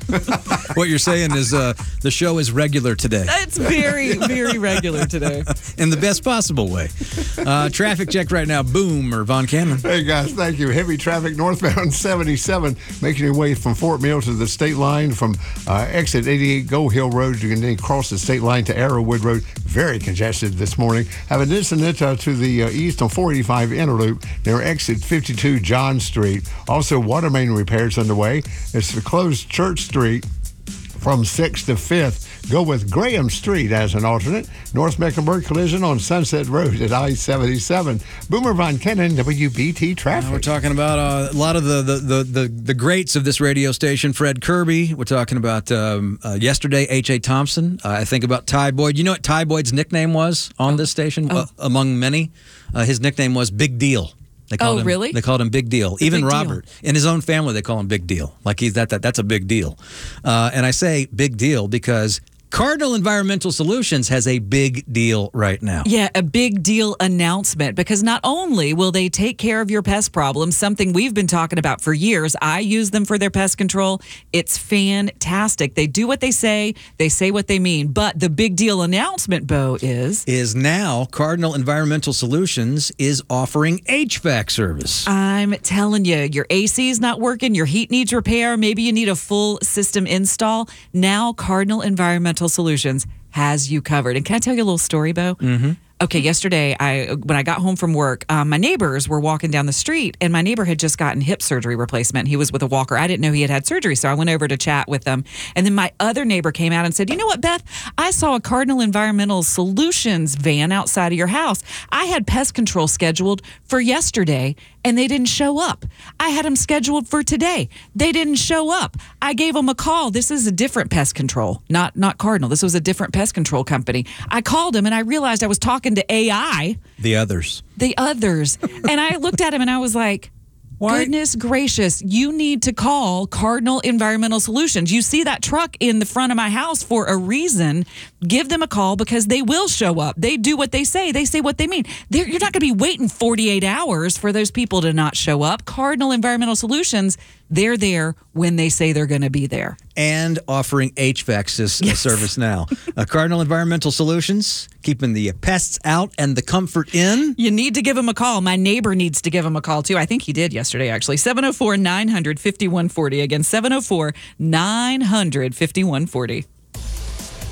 What you're saying is uh, the show is regular today. It's very, very regular today. In the best possible way. Uh, traffic check right now. Boom, or Von Cannon. Hey, guys, thank you. Heavy traffic northbound seventy-seven, making your way from Fort Mill to the state line. From uh, exit eighty-eight Gold Hill Road, you can then cross the state line to Arrowwood Road. Very congested this morning. Have an incident uh, to the uh, east on four eighty-five Interloop near exit fifty-two John Street. Also, water main repairs underway. It's the closed Church Street from sixth to fifth. Go with Graham Street as an alternate. North Mecklenburg collision on Sunset Road at I seventy-seven. Boomer Von Kennen, W B T Traffic. Uh, we're talking about uh, a lot of the, the, the, the, the greats of this radio station. Fred Kirby. We're talking about um, uh, yesterday, H A. Thompson. Uh, I think about Ty Boyd. You know what Ty Boyd's nickname was on this station, Oh. uh, among many? Uh, his nickname was Big Deal. They called Oh, him, really? They called him Big Deal. The Even Big Deal. Robert, in his own family, they call him Big Deal. Like he's that, that that's a big deal. Uh, and I say big deal because Cardinal Environmental Solutions has a big deal right now. Yeah, a big deal announcement, because not only will they take care of your pest problems, something we've been talking about for years. I use them for their pest control. It's fantastic. They do what they say, they say what they mean. But the big deal announcement, Bo, is is now Cardinal Environmental Solutions is offering H V A C service. I'm telling you, your A C is not working, your heat needs repair, maybe you need a full system install. Now Cardinal Environmental Solutions has you covered. And can I tell you a little story, Bo? Mm-hmm. Okay, yesterday, I when I got home from work, um, my neighbors were walking down the street, and my neighbor had just gotten hip surgery replacement. He was with a walker. I didn't know he had had surgery, so I went over to chat with them. And then my other neighbor came out and said, you know what, Beth? I saw a Cardinal Environmental Solutions van outside of your house. I had pest control scheduled for yesterday, and they didn't show up. I had them scheduled for today. They didn't show up. I gave them a call. This is a different pest control, not not Cardinal. This was a different pest control company. I called him, and I realized I was talking to A I, The others. the others. And I looked at him and I was like, goodness gracious, you need to call Cardinal Environmental Solutions. You see that truck in the front of my house for a reason. Give them a call because they will show up. They do what they say. They say what they mean. They're, you're not going to be waiting forty-eight hours for those people to not show up. Cardinal Environmental Solutions, they're there when they say they're going to be there. And offering H V A C s- Yes. service now. Uh, Cardinal Environmental Solutions, keeping the pests out and the comfort in. You need to give him a call. My neighbor needs to give him a call, too. I think he did yesterday, actually. seven oh four, nine hundred, fifty-one forty. Again, seven oh four, nine hundred, fifty-one forty.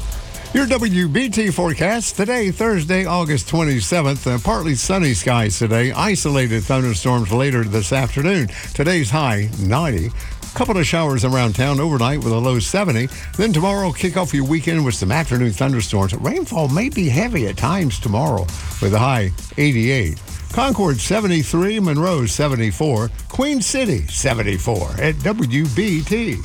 Your W B T forecast today, Thursday, August twenty-seventh. Uh, partly sunny skies today. Isolated thunderstorms later this afternoon. Today's high, ninety. Couple of showers around town overnight with a low seventy. Then tomorrow, kick off your weekend with some afternoon thunderstorms. Rainfall may be heavy at times tomorrow with a high eighty-eight. Concord seventy-three, Monroe seventy-four, Queen City seventy-four at W B T.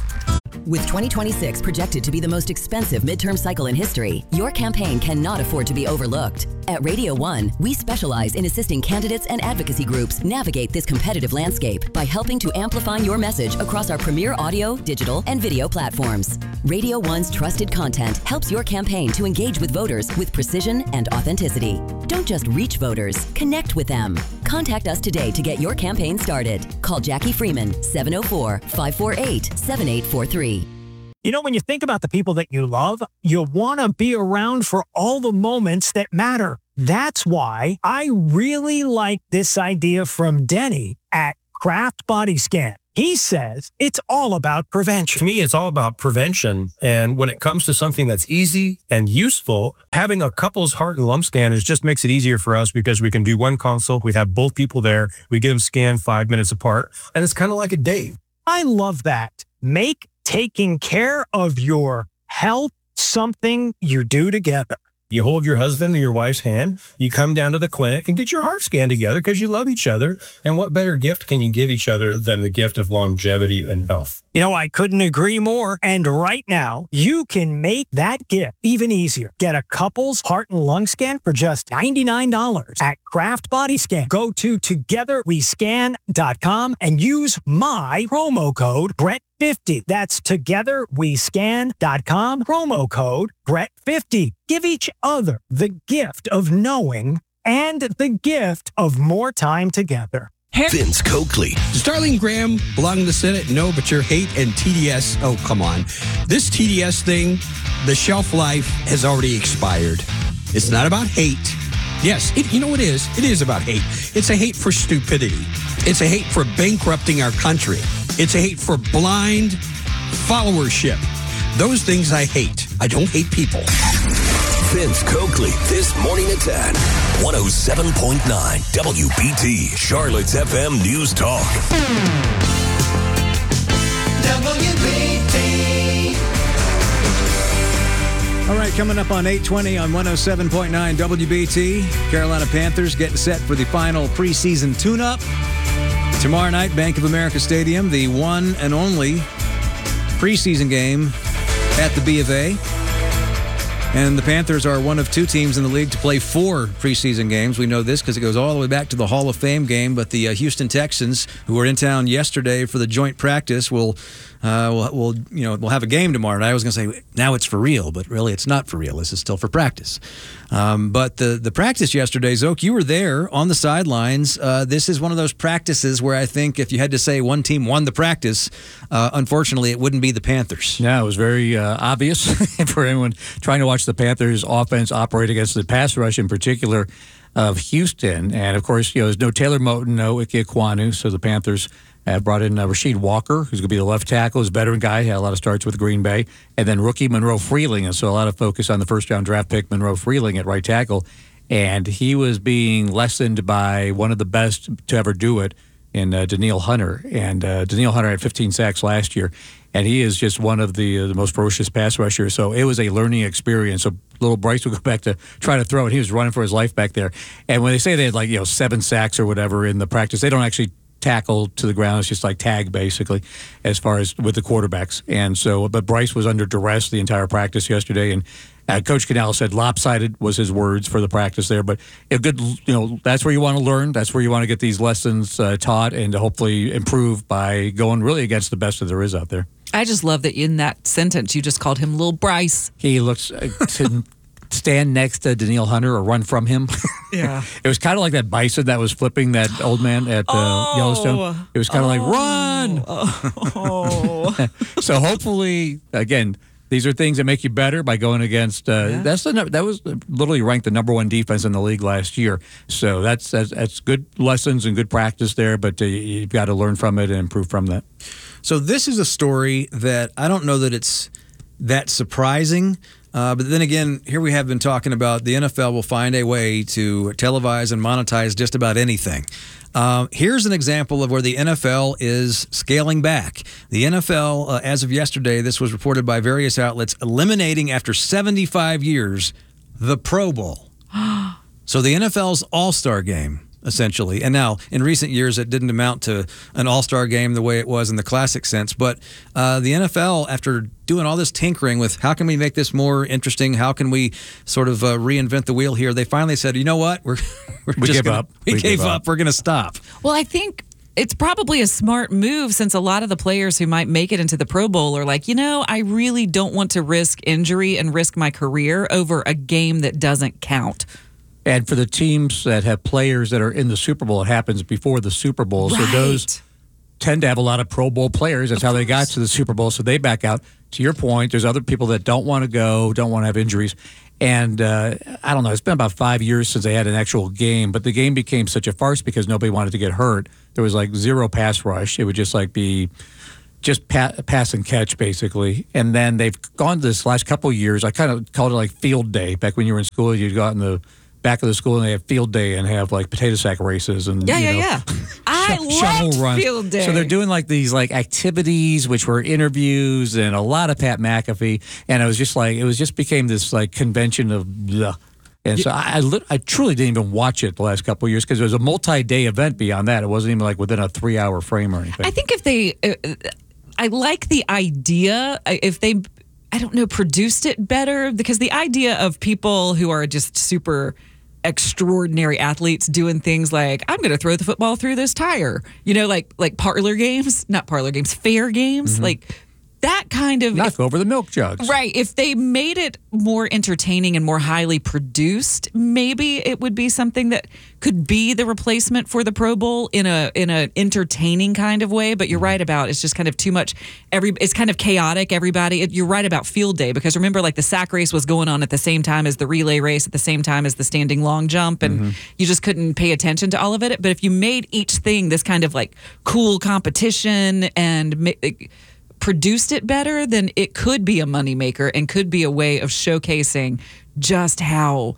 With twenty twenty-six projected to be the most expensive midterm cycle in history, your campaign cannot afford to be overlooked. At Radio One, we specialize in assisting candidates and advocacy groups navigate this competitive landscape by helping to amplify your message across our premier audio, digital, and video platforms. Radio One's trusted content helps your campaign to engage with voters with precision and authenticity. Don't just reach voters, connect with them. Contact us today to get your campaign started. Call Jackie Freeman, seven oh four, five four eight, seven eight four three. You know, when you think about the people that you love, you want to be around for all the moments that matter. That's why I really like this idea from Denny at Craft Body Scan. He says it's all about prevention. To me, it's all about prevention. And when it comes to something that's easy and useful, having a couple's heart and lung scanners just makes it easier for us because we can do one consult. We have both people there. We get them scanned five minutes apart. And it's kind of like a date. I love that. Make taking care of your health something you do together. You hold your husband or your wife's hand, you come down to the clinic and get your heart scanned together because you love each other. And what better gift can you give each other than the gift of longevity and health? You know, I couldn't agree more. And right now, you can make that gift even easier. Get a couple's heart and lung scan for just ninety-nine dollars at Craft Body Scan. Go to together we scan dot com and use my promo code Brett fifty. That's together we scan dot com, promo code Brett fifty. Give each other the gift of knowing and the gift of more time together. Vince Coakley. Does Darlene Graham belong in the Senate? No, but your hate and T D S, oh, come on. This T D S thing, the shelf life has already expired. It's not about hate. Yes, it, you know what it is? It is about hate. It's a hate for stupidity. It's a hate for bankrupting our country. It's a hate for blind followership. Those things I hate. I don't hate people. Vince Coakley, this morning at ten. one oh seven point nine W B T, Charlotte's F M News Talk. W B T. All right, coming up on eight twenty on one oh seven point nine W B T, Carolina Panthers getting set for the final preseason tune-up. Tomorrow night, Bank of America Stadium, the one and only preseason game at the B of A. And the Panthers are one of two teams in the league to play four preseason games. We know this because it goes all the way back to the Hall of Fame game. But the uh, Houston Texans, who were in town yesterday for the joint practice, will, uh, will, will you know, will have a game tomorrow. And I was going to say, now it's for real, but really it's not for real. This is still for practice. Um, but the the practice yesterday, Zoke, you were there on the sidelines. Uh, this is one of those practices where I think if you had to say one team won the practice, uh, unfortunately, it wouldn't be the Panthers. Yeah, it was very uh, obvious for anyone trying to watch the Panthers offense operate against the pass rush in particular of Houston. And, of course, you know, there's no Taylor Moton, no Ike Ekwonu, so the Panthers have brought in uh, Rasheed Walker, who's going to be the left tackle. He's a veteran guy, had a lot of starts with Green Bay. And then rookie Monroe Freeling, and so a lot of focus on the first-round draft pick, Monroe Freeling, at right tackle. And he was being lessoned by one of the best to ever do it in uh, Danielle Hunter. And uh, Danielle Hunter had fifteen sacks last year. And he is just one of the uh, the most ferocious pass rushers. So it was a learning experience. So little Bryce would go back to try to throw it. He was running for his life back there. And when they say they had like, you know, seven sacks or whatever in the practice, they don't actually tackle to the ground. It's just like tag, basically, as far as with the quarterbacks. And so, but Bryce was under duress the entire practice yesterday. And uh, Coach Canal said lopsided was his words for the practice there. But a good, you know, that's where you want to learn. That's where you want to get these lessons uh, taught and to hopefully improve by going really against the best that there is out there. I just love that in that sentence you just called him Little Bryce. He looks uh, to stand next to Danielle Hunter or run from him. Yeah. It was kind of like that bison that was flipping that old man at uh, oh. Yellowstone. It was kind of oh. like, run! Oh. So hopefully, again, these are things that make you better by going against. Uh, Yeah. That's the that was literally ranked the number one defense in the league last year. So that's that's, that's good lessons and good practice there. But uh, you've got to learn from it and improve from that. So this is a story that I don't know that it's that surprising, Uh, but then again, here we have been talking about the N F L will find a way to televise and monetize just about anything. Uh, here's an example of where the N F L is scaling back. The N F L, uh, as of yesterday, this was reported by various outlets, eliminating after seventy-five years the Pro Bowl. So the N F L's All-Star Game, essentially. And now, in recent years, it didn't amount to an all-star game the way it was in the classic sense. But uh, the N F L, after doing all this tinkering with how can we make this more interesting, how can we sort of uh, reinvent the wheel here, they finally said, you know what, we're, we're We just give gonna, up. We, We gave give up. up. We're going to stop. Well, I think it's probably a smart move since a lot of the players who might make it into the Pro Bowl are like, you know, I really don't want to risk injury and risk my career over a game that doesn't count. And for the teams that have players that are in the Super Bowl, it happens before the Super Bowl. Right. So those tend to have a lot of Pro Bowl players. That's how they got to the Super Bowl. So they back out. To your point, there's other people that don't want to go, don't want to have injuries. And uh, I don't know, it's been about five years since they had an actual game, but the game became such a farce because nobody wanted to get hurt. There was like zero pass rush. It would just like be just pa- pass and catch, basically. And then they've gone this last couple of years. I kind of called it like field day. Back when you were in school, you'd go out in the back of the school and they have field day and have like potato sack races and Yeah, you yeah, know, yeah. I shuttle loved runs. field day. So they're doing like these like activities, which were interviews and a lot of Pat McAfee, and it was just like it was just became this like convention of bleh. And so I, I, lit- I truly didn't even watch it the last couple of years because it was a multi-day event beyond that. It wasn't even like within a three-hour frame or anything. I think if they, uh, I like the idea. uh, If they, I don't know, produced it better because the idea of people who are just super extraordinary athletes doing things like I'm going to throw the football through this tire, you know, like like parlor games, not parlor games, fair games, Mm-hmm. like that kind of knock over the milk jugs. Right. If they made it more entertaining and more highly produced, maybe it would be something that could be the replacement for the Pro Bowl in a in an entertaining kind of way. But you're right about it's just kind of too much. Every it's kind of chaotic. Everybody. It, you're right about field day because remember, like the sack race was going on at the same time as the relay race, at the same time as the standing long jump, and Mm-hmm. you just couldn't pay attention to all of it. But if you made each thing this kind of like cool competition and ma- produced it better, then it could be a moneymaker and could be a way of showcasing just how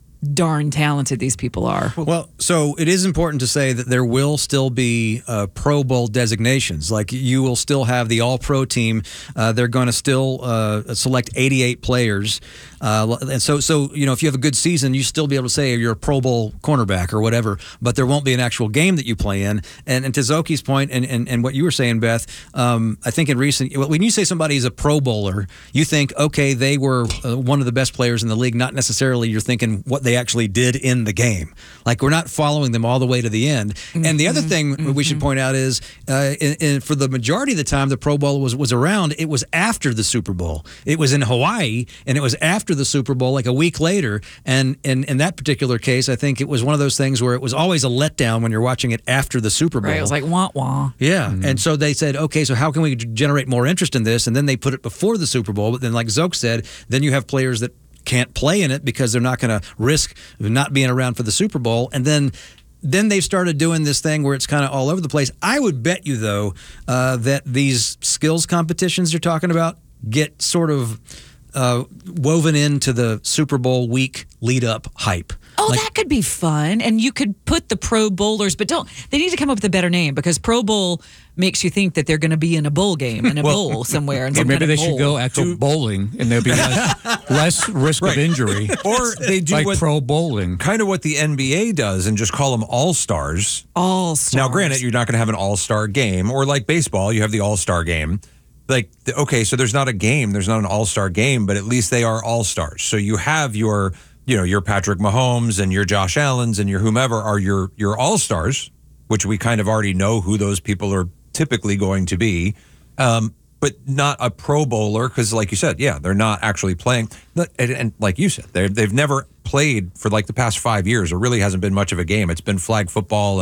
darn talented these people are. Well, so it is important to say that there will still be uh, Pro Bowl designations. Like you will still have the All-Pro team. Uh, they're going to still uh, select eighty-eight players. Uh, and so, so you know, if you have a good season, you still be able to say you're a Pro Bowl cornerback or whatever, but there won't be an actual game that you play in. And, and to Zoki's point and, and, and what you were saying, Beth, um, I think in recent, when you say somebody is a Pro Bowler, you think, okay, they were uh, one of the best players in the league, not necessarily you're thinking what they actually did in the game. Like we're not following them all the way to the end. Mm-hmm. And the other thing mm-hmm. we should point out is uh, in, in, for the majority of the time the Pro Bowl was, was around, it was after the Super Bowl. It was in Hawaii and it was after the Super Bowl, like a week later. And in, in that particular case, I think it was one of those things where it was always a letdown when you're watching it after the Super Bowl. Right, it was like wah wah. Yeah. Mm-hmm. And so they said, okay, so how can we generate more interest in this? And then they put it before the Super Bowl. But then like Zoke said, then you have players that can't play in it because they're not going to risk not being around for the Super Bowl. And then then they've started doing this thing where it's kind of all over the place. I would bet you, though, uh, that these skills competitions you're talking about get sort of uh, woven into the Super Bowl week lead-up hype. Oh, Like- that could be fun. And you could put the Pro Bowlers, but don't, they need to come up with a better name because Pro Bowl makes you think that they're going to be in a bowl game, in a Well, bowl somewhere. In Or some maybe kind they of should bowl. go actual bowling, and there'll be less, less risk Right. of injury. Or they do like what, pro bowling, kind of what the N B A does, and just call them All Stars. All Stars. Now, granted, you're not going to have an All Star game, or like baseball, you have the All Star game. Like, the- okay, so there's not a game, there's not an All Star game, but at least they are All Stars. So you have your, you know, your Patrick Mahomes and your Josh Allens and your whomever are your your All Stars, which we kind of already know who those people are typically going to be, um, but not a Pro Bowler because, like you said, yeah, they're not actually playing. And, and like you said, they've they've never played for like the past five years. There really hasn't been much of a game. It's been flag football and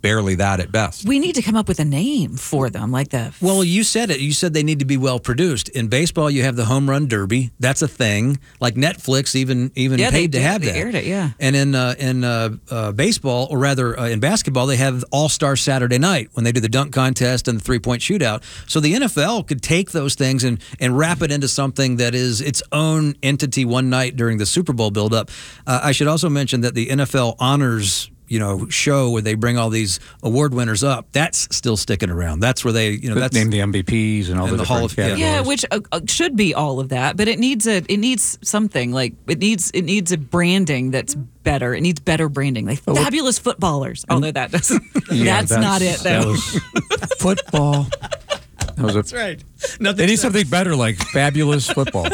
barely that at best. We need to come up with a name for them, like the. Well, you said it. You said they need to be well produced. In baseball, you have the home run derby. That's a thing. Like Netflix even even Yeah, paid they to did. have They that. aired it, yeah. And in uh, in uh, uh, baseball, or rather uh, in basketball, they have All Star Saturday Night when they do the dunk contest and the three point shootout. So the N F L could take those things and and wrap it into something that is its own entity one night during the Super Bowl buildup. Uh, I should also mention that the N F L honors, you know, show where they bring all these award winners up. That's still sticking around. That's where they, you know, that's name the M V Ps and all and the, the Hall of different yeah. Yeah, which uh, uh, should be all of that, but it needs a it needs something like it needs it needs a branding that's better. It needs better branding, like what- fabulous footballers. Although that doesn't, Yeah, that's, not it That though. was football. That was a, That's right. They need something better like fabulous football.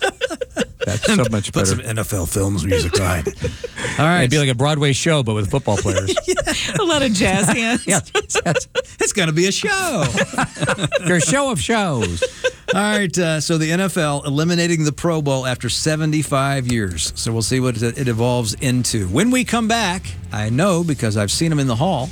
That's so much Put better. some N F L Films music behind it. All right. It'd be like a Broadway show, but with football players. A lot of jazz hands. Yeah, that's, It's going to be a show. your show of shows. All right, uh, so the N F L eliminating the Pro Bowl after seventy-five years. So we'll see what it it evolves into. When we come back, I know because I've seen him in the hall.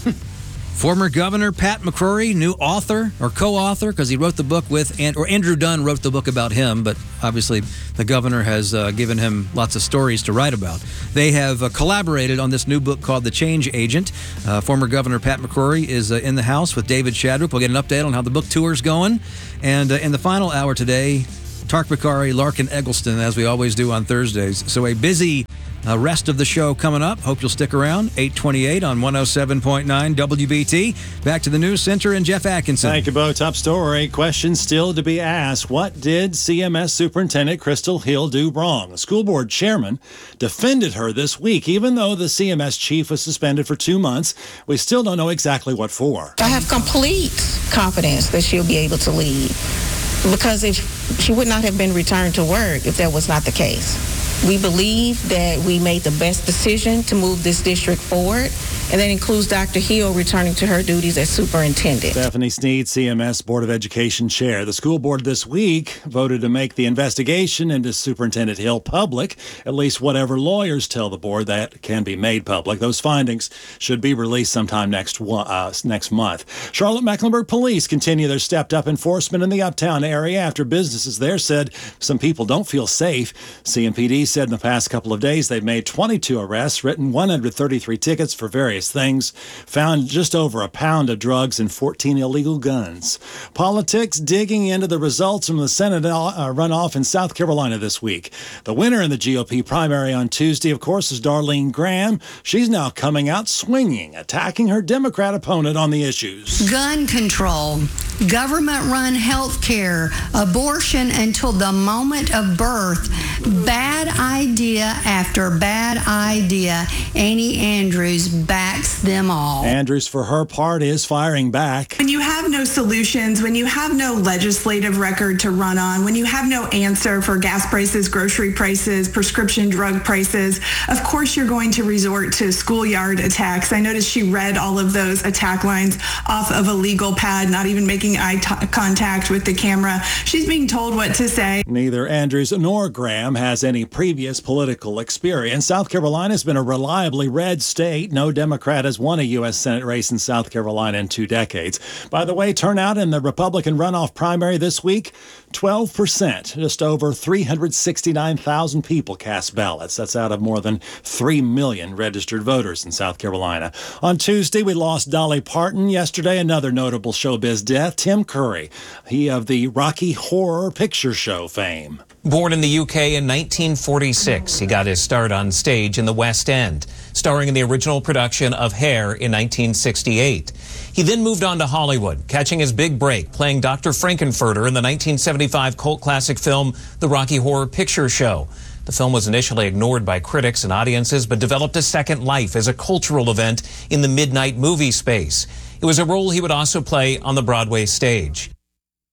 Former Governor Pat McCrory, new author or co-author, because he wrote the book with, and, or Andrew Dunn wrote the book about him, but obviously the governor has uh, given him lots of stories to write about. They have uh, collaborated on this new book called The Change Agent. Uh, former Governor Pat McCrory is uh, in the house with David Shadrook. We'll get an update on how the book tour is going. And uh, in the final hour today, Tark Bakari, Larkin Eggleston, as we always do on Thursdays. So a busy uh, rest of the show coming up. Hope you'll stick around. eight twenty-eight on one oh seven point nine W B T. Back to the news center and Jeff Atkinson. Thank you, Bo. Top story. Question still to be asked. What did C M S Superintendent Crystal Hill do wrong? The school board chairman defended her this week. Even though the C M S chief was suspended for two months, we still don't know exactly what for. I have complete confidence that she'll be able to lead, because if she would not have been returned to work if that was not the case. We believe that we made the best decision to move this district forward, and that includes Doctor Hill returning to her duties as superintendent. Stephanie Sneed, C M S Board of Education chair. The school board this week voted to make the investigation into Superintendent Hill public. At least whatever lawyers tell the board, that can be made public. Those findings should be released sometime next uh, next month. Charlotte-Mecklenburg police continue their stepped-up enforcement in the Uptown area after businesses there said some people don't feel safe. C M P D said in the past couple of days they've made twenty-two arrests, written one hundred thirty-three tickets for various things, found just over a pound of drugs and fourteen illegal guns. Politics digging into the results from the Senate uh, runoff in South Carolina this week. The winner in the G O P primary on Tuesday, of course, is Darlene Graham. She's now coming out swinging, attacking her Democrat opponent on the issues. Gun control, government-run health care, abortion until the moment of birth. Bad idea after bad idea. Annie Andrews backs them all. Andrews, for her part, is firing back. When you have no solutions, when you have no legislative record to run on, when you have no answer for gas prices, grocery prices, prescription drug prices, of course you're going to resort to schoolyard attacks. I noticed she read all of those attack lines off of a legal pad, not even making eye t- contact with the camera. She's being told what to say. Neither Andrews nor Graham has any previous political experience. South Carolina has been a reliably red state. No Democrat has won a U S Senate race in South Carolina in two decades. By the way, turnout in the Republican runoff primary this week, twelve percent. Just over three hundred sixty-nine thousand people cast ballots. That's out of more than three million registered voters in South Carolina. On Tuesday, we lost Dolly Parton. Yesterday, another notable showbiz death, Tim Curry. He of the Rocky Horror Picture Show fame. Born in the U K in nineteen forty-six, he got his start on stage in the West End, starring in the original production of Hair in nineteen sixty-eight. He then moved on to Hollywood, catching his big break playing Doctor Frankenfurter in the nineteen seventy-five cult classic film The Rocky Horror Picture Show. The film was initially ignored by critics and audiences, but developed a second life as a cultural event in the midnight movie space. It was a role he would also play on the Broadway stage.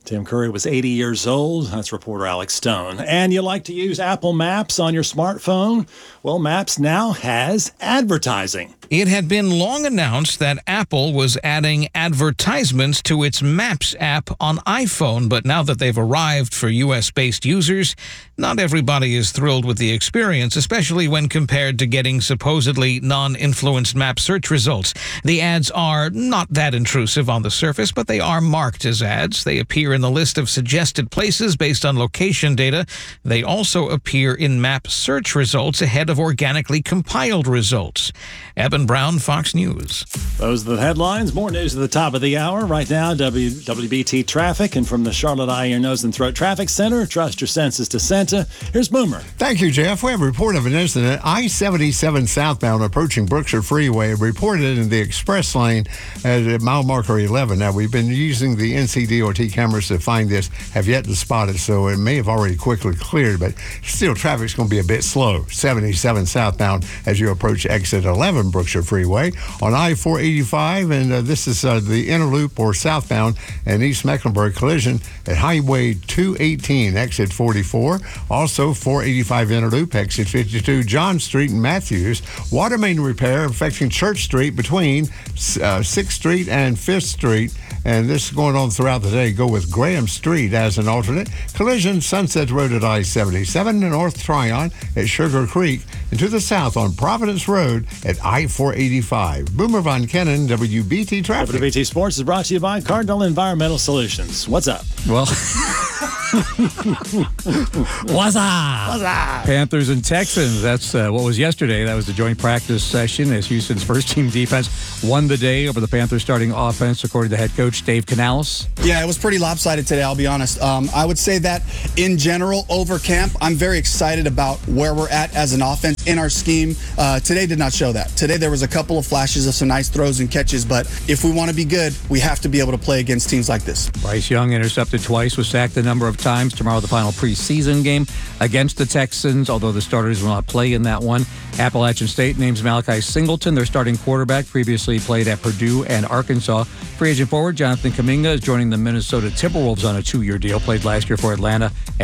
Tim Curry was eighty years old. That's reporter Alex Stone. And you like to use Apple Maps on your smartphone? Well, Maps now has advertising. It had been long announced that Apple was adding advertisements to its Maps app on iPhone, but now that they've arrived for U S-based users, not everybody is thrilled with the experience, especially when compared to getting supposedly non-influenced map search results. The ads are not that intrusive on the surface, but they are marked as ads. They appear in the list of suggested places based on location data. They also appear in map search results ahead of organically compiled results. Evan Brown, Fox News. Those are the headlines. More news at the top of the hour. Right now, w- WBT traffic. And from the Charlotte Eye, Ear, Nose, and Throat Traffic Center, trust your senses to Santa. Here's Boomer. Thank you, Jeff. We have a report of an incident. I seventy-seven southbound approaching Brookshire Freeway reported in the express lane at mile marker eleven. Now, we've been using the N C D O T cameras to find this, have yet to spot it, so it may have already quickly cleared, but still traffic's going to be a bit slow. seventy-seven southbound as you approach exit eleven Brookshire Freeway on I four eighty-five, and uh, this is uh, the inner loop or southbound and East Mecklenburg collision at Highway two eighteen, exit forty-four. Also, four eighty-five inner loop, exit fifty-two, John Street and Matthews. Water main repair affecting Church Street between uh, sixth Street and fifth Street. And this is going on throughout the day. Go with Graham Street as an alternate. Collision, Sunset Road at I seventy-seven, and North Tryon at Sugar Creek, and to the south on Providence Road at I four eighty-five. Boomer Von Kennen, W B T Traffic. W B T Sports is brought to you by Cardinal Environmental Solutions. What's up? Well, What's up? What's up? Panthers and Texans. That's uh, what was yesterday. That was the joint practice session as Houston's first-team defense won the day over the Panthers' starting offense, according to head coach Dave Canales. Yeah, it was pretty lopsided today, I'll be honest. Um, I would say that in general, over camp, I'm very excited about where we're at as an offense in our scheme. Uh, today did not show that. Today there was a couple of flashes of some nice throws and catches, but if we want to be good, we have to be able to play against teams like this. Bryce Young intercepted twice, was sacked a number of times. Tomorrow, the final preseason game against the Texans, although the starters will not play in that one. Appalachian State names Malachi Singleton their starting quarterback, previously played at Purdue and Arkansas. Free agent forward Jonathan Kuminga is joining the Minnesota Timberwolves on a two-year deal, played last year for Atlanta.